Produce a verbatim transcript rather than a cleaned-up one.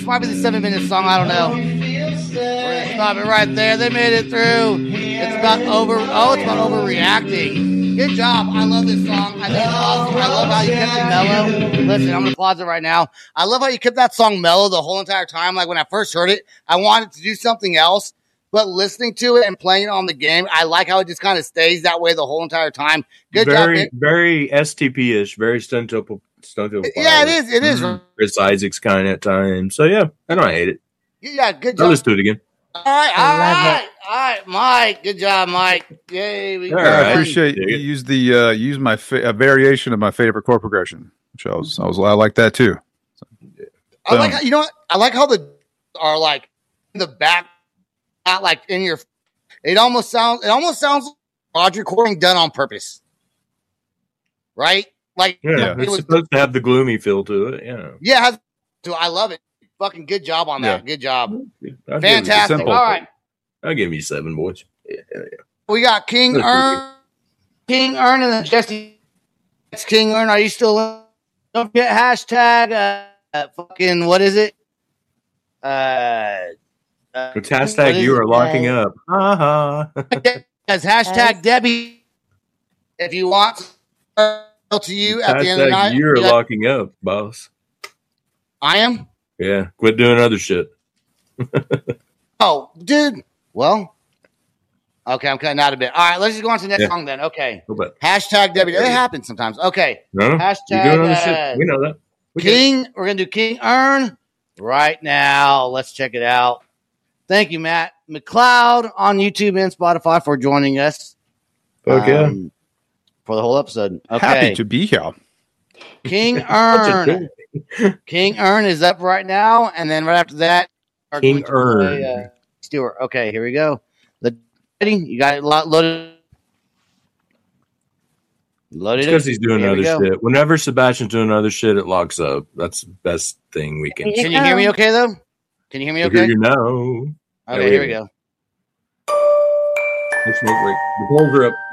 This might be the seven-minute song. I don't know. We're gonna stop it right there. They made it through. It's about over. Oh, it's about overreacting. Good job. I love this song. I think it's awesome. I love how you kept it mellow. Listen, I'm gonna pause it right now. I love how you kept that song mellow the whole entire time. Like when I first heard it, I wanted to do something else. But listening to it and playing it on the game, I like how it just kind of stays that way the whole entire time. Good very, job. Very S T P-ish, very stunt up, stunt up. Yeah, it is. It is. Mm-hmm. Chris Isaac's kind of at times. So, yeah, I don't hate it. Yeah, good job. I'll just do it again. All right, all right, all right, Mike. Good job, Mike. Yay. We all right. I appreciate you use the uh, use my fa- a variation of my favorite chord progression, which I was I was I like that too. So, I like how, you know what? I like how the are like in the back, not like in your. It almost sounds. It almost sounds like Roger recording done on purpose, right? Like yeah, it it's was supposed to have the gloomy feel to it. Yeah, yeah. Has, so I love it. Fucking good job on that. Yeah. Good job. I'll Fantastic. All right, I'll give you seven, boys. Yeah, yeah. we got King That's Ern, King Ern, and then Jesse. It's King Ern. Are you still? In? Don't forget hashtag. Uh, uh, fucking what is it? Uh. Uh, It's hashtag you are locking uh, up. Uh-huh. As hashtag Debbie, if you want to you at hashtag the end of the night. You're you got, locking up, boss. I am? Yeah. Quit doing other shit. Oh, dude. Well, okay, I'm cutting out a bit. All right, let's just go on to the next yeah. song then. Okay. Hashtag Debbie. It happens sometimes. Okay. No, hashtag you're doing other shit. We know that. We King, we're going to do King Ern right now. Let's check it out. Thank you, Matt McLeod on YouTube and Spotify for joining us. Okay. Um, for the whole episode. Okay. Happy to be here. King Ern. King Ern is up right now. And then right after that, King Ern. Play, uh, Stewart. Okay, here we go. The ready? You got it loaded. Loaded. Because he's doing other shit. Whenever Sebastian's doing other shit, it locks up. That's the best thing we can. Can you hear me okay, though? Can you hear me okay? You know. Okay, here we go. Let's make wait. The polls are up.